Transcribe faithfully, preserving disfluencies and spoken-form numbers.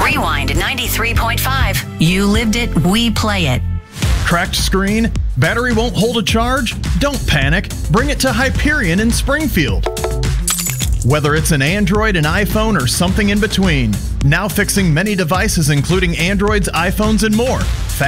Rewind ninety-three point five. You lived it, we play it. Cracked screen? Battery won't hold a charge? Don't panic. Bring it to Hyperion in Springfield. Whether it's an Android, an iPhone, or something in between, now fixing many devices including Androids, iPhones, and more.